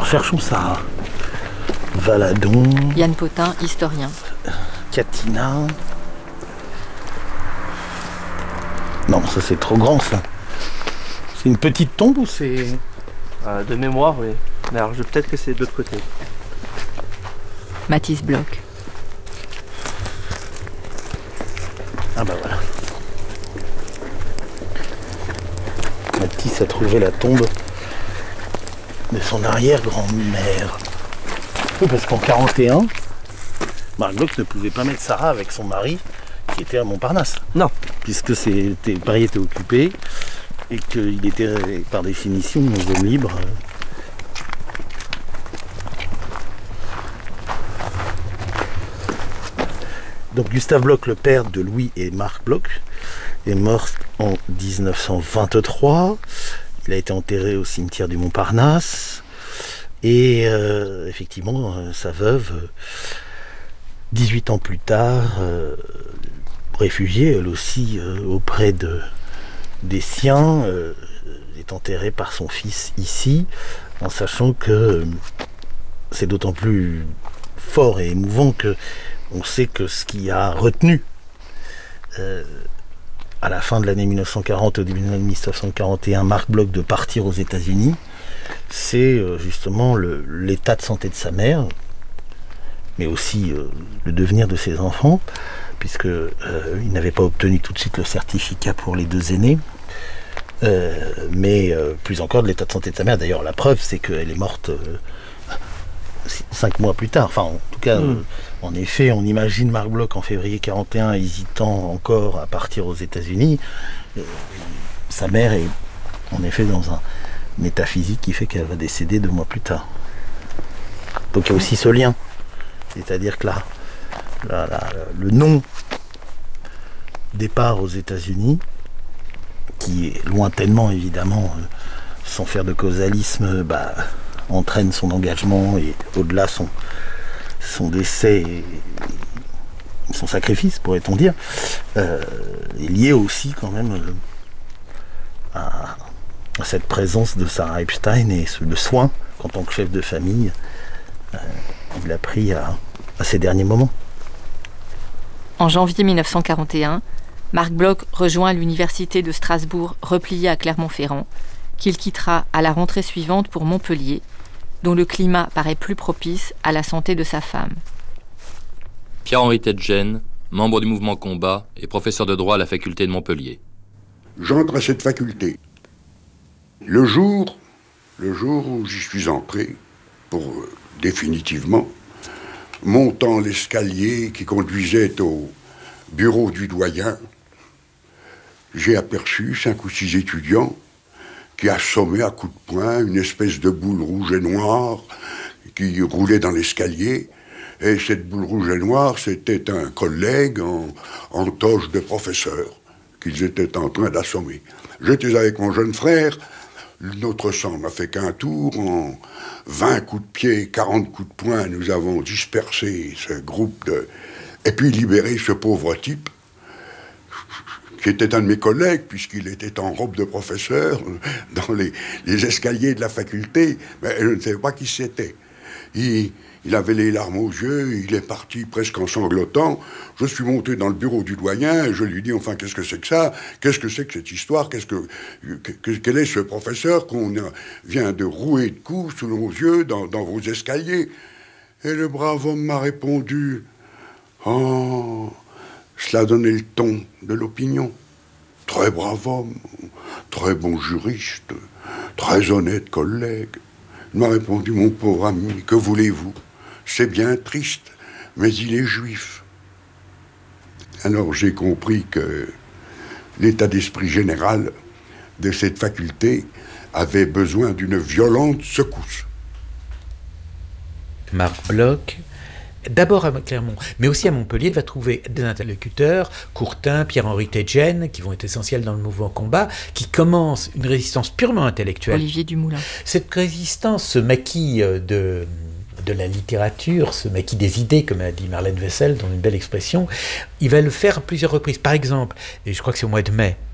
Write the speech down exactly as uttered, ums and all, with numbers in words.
Alors cherchons ça. Valadon. Yann Potin, historien. Catinat. Non, ça c'est trop grand ça. C'est une petite tombe ou c'est... Euh, de mémoire, oui. Mais alors, je... peut-être que c'est de l'autre côté. Mathis Bloch. Ah bah voilà. Mathis a trouvé la tombe de son arrière-grand-mère. Oui, parce qu'en quarante et un, Marc Bloch ne pouvait pas mettre Sarah avec son mari qui était à Montparnasse. Non. Puisque c'était, Paris était occupé et qu'il était par définition un homme libre. Donc Gustave Bloch, le père de Louis et Marc Bloch, est mort en dix-neuf cent vingt-trois. Il a été enterré au cimetière du Montparnasse. Et euh, effectivement, euh, sa veuve, euh, dix-huit ans plus tard, euh, réfugiée elle aussi euh, auprès de, des siens, euh, est enterrée par son fils ici, en sachant que euh, c'est d'autant plus fort et émouvant que on sait que ce qui a retenu euh, à la fin de l'année mille neuf cent quarante, au début de l'année mille neuf cent quarante et un, Marc Bloch de partir aux États-Unis, c'est euh, justement le, l'état de santé de sa mère, mais aussi euh, le devenir de ses enfants, puisque euh, il n'avait pas obtenu tout de suite le certificat pour les deux aînés, euh, mais euh, plus encore de l'état de santé de sa mère. D'ailleurs, la preuve, c'est qu'elle est morte euh, cinq mois plus tard. Enfin, en tout cas, mmh. euh, en effet, on imagine Marc Bloch en février quarante et un hésitant encore à partir aux États-Unis. Euh, sa mère est en effet dans un, un état physique qui fait qu'elle va décéder deux mois plus tard. Donc il y a aussi ce lien. C'est-à-dire que là, là, là le non-départ aux États-Unis, qui est lointainement évidemment, euh, sans faire de causalisme, bah, entraîne son engagement et au-delà son, son décès et son sacrifice, pourrait-on dire, euh, est lié aussi quand même euh, à, à cette présence de Sarah Epstein et ce, le soin qu'en tant que chef de famille euh, il a pris à, à ses derniers moments. En janvier mille neuf cent quarante et un, Marc Bloch rejoint l'université de Strasbourg repliée à Clermont-Ferrand, qu'il quittera à la rentrée suivante pour Montpellier, dont le climat paraît plus propice à la santé de sa femme. Pierre-Henri Tetjen, membre du mouvement Combat et professeur de droit à la faculté de Montpellier. J'entre à cette faculté. Le jour, le jour où j'y suis entré, pour euh, définitivement, montant l'escalier qui conduisait au bureau du doyen, j'ai aperçu cinq ou six étudiants qui assommaient à coups de poing une espèce de boule rouge et noire qui roulait dans l'escalier. Et cette boule rouge et noire, c'était un collègue en, en toge de professeur qu'ils étaient en train d'assommer. J'étais avec mon jeune frère, notre sang n'a fait qu'un tour. En vingt coups de pied, quarante coups de poing, nous avons dispersé ce groupe de... et puis libéré ce pauvre type, qui était un de mes collègues, puisqu'il était en robe de professeur, dans les, les escaliers de la faculté, mais je ne savais pas qui c'était. Il, il avait les larmes aux yeux, il est parti presque en sanglotant. Je suis monté dans le bureau du doyen, et je lui dis, enfin, qu'est-ce que c'est que ça? Qu'est-ce que c'est que cette histoire? Qu'est-ce que, que, quel est ce professeur qu'on a, vient de rouer de coups sous nos yeux dans, dans vos escaliers? Et le brave homme m'a répondu, oh... Cela donnait le ton de l'opinion. Très brave homme, très bon juriste, très honnête collègue. Il m'a répondu, mon pauvre ami, que voulez-vous? C'est bien triste, mais il est juif. Alors j'ai compris que l'état d'esprit général de cette faculté avait besoin d'une violente secousse. Marc Bloch, d'abord à Clermont, mais aussi à Montpellier, va trouver des interlocuteurs, Courtin, Pierre-Henri Tetjen, qui vont être essentiels dans le mouvement Combat, qui commence une résistance purement intellectuelle. Olivier Dumoulin. Cette résistance, ce maquis de, de la littérature, ce maquis des idées, comme a dit Marlène Wessel dans une belle expression, il va le faire à plusieurs reprises. Par exemple, et je crois que c'est au mois de mai